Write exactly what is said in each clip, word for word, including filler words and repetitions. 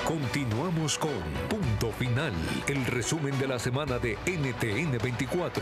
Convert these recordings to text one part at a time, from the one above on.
Continuamos con Punto Final, el resumen de la semana de N T N veinticuatro.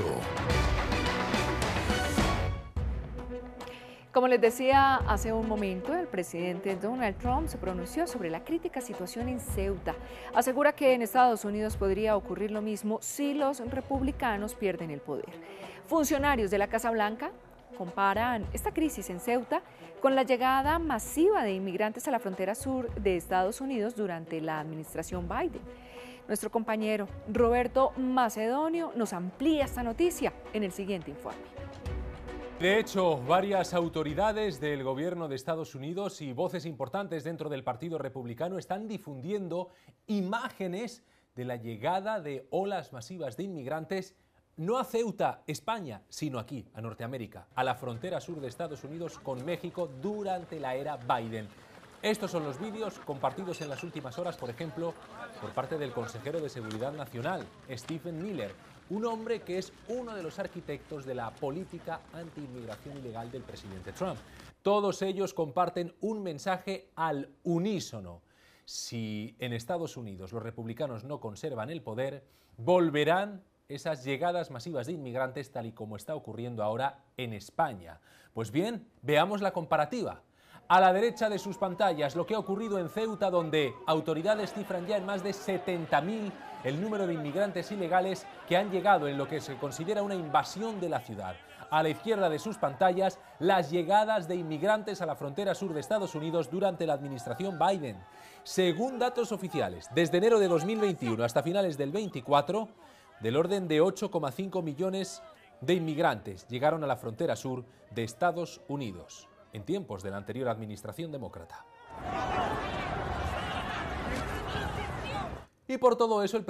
Como les decía hace un momento, el presidente Donald Trump se pronunció sobre la crítica situación en Ceuta. Asegura que en Estados Unidos podría ocurrir lo mismo si los republicanos pierden el poder. Funcionarios de la Casa Blanca comparan esta crisis en Ceuta con la llegada masiva de inmigrantes a la frontera sur de Estados Unidos durante la administración Biden. Nuestro compañero Roberto Macedonio nos amplía esta noticia en el siguiente informe. De hecho, varias autoridades del gobierno de Estados Unidos y voces importantes dentro del Partido Republicano están difundiendo imágenes de la llegada de olas masivas de inmigrantes, no a Ceuta, España, sino aquí, a Norteamérica, a la frontera sur de Estados Unidos con México durante la era Biden. Estos son los vídeos compartidos en las últimas horas, por ejemplo, por parte del consejero de Seguridad Nacional, Stephen Miller, un hombre que es uno de los arquitectos de la política anti-inmigración ilegal del presidente Trump. Todos ellos comparten un mensaje al unísono. Si en Estados Unidos los republicanos no conservan el poder, volverán esas llegadas masivas de inmigrantes tal y como está ocurriendo ahora en España. Pues bien, veamos la comparativa. A la derecha de sus pantallas, lo que ha ocurrido en Ceuta, donde autoridades cifran ya en más de setenta mil el número de inmigrantes ilegales que han llegado en lo que se considera una invasión de la ciudad. A la izquierda de sus pantallas, las llegadas de inmigrantes a la frontera sur de Estados Unidos durante la administración Biden. Según datos oficiales, desde enero de dos mil veintiuno hasta finales del veinticuatro, del orden de ocho coma cinco millones de inmigrantes llegaron a la frontera sur de Estados Unidos en tiempos de la anterior administración demócrata. Y por todo eso, el